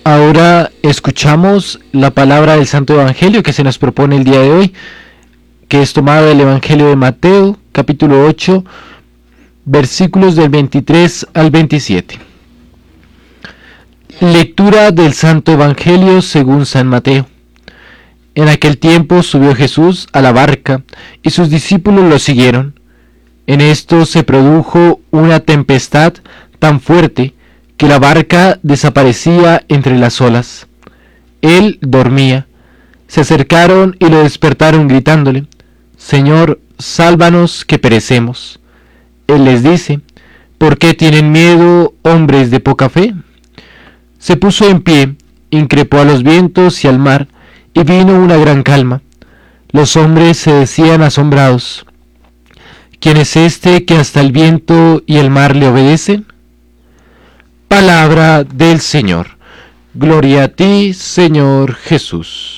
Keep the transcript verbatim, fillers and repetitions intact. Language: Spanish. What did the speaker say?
Ahora escuchamos la palabra del Santo Evangelio que se nos propone el día de hoy, que es tomada del Evangelio de Mateo, capítulo ocho, versículos del veintitrés al veintisiete. Lectura del Santo Evangelio según San Mateo. En aquel tiempo subió Jesús a la barca y sus discípulos lo siguieron. En esto se produjo una tempestad tan fuerte que la barca desaparecía entre las olas. Él dormía. Se acercaron y lo despertaron gritándole: Señor, sálvanos que perecemos. Él les dice: ¿por qué tienen miedo, hombres de poca fe? Se puso en pie, increpó a los vientos y al mar, y vino una gran calma. Los hombres se decían asombrados: ¿quién es este que hasta el viento y el mar le obedecen? Palabra del Señor. Gloria a ti, Señor Jesús.